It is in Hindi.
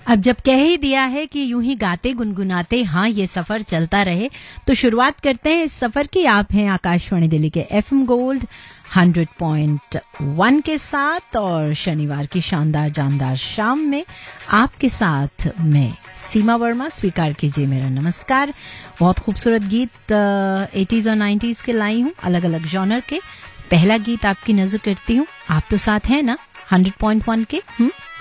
अब जब कह ही दिया है कि यूं ही गाते गुनगुनाते हाँ ये सफर चलता रहे, तो शुरुआत करते हैं इस सफर की। आप हैं आकाशवाणी दिल्ली के एफएम गोल्ड 100.1 के साथ और शनिवार की शानदार जानदार शाम में आपके साथ मैं सीमा वर्मा। स्वीकार कीजिए मेरा नमस्कार। बहुत खूबसूरत गीत 80s और 90s के लाई हूँ, अलग अलग जॉनर के। पहला गीत आपकी नजर करती हूँ। आप तो साथ हैं ना 100.1 के?